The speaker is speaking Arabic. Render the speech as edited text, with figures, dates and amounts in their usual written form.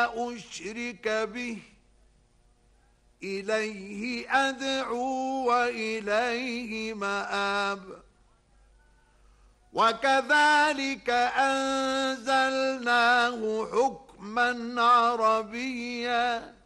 أشرك به إليه أدعو وإليه مآب وكذلك أنزلناه حكما عربيا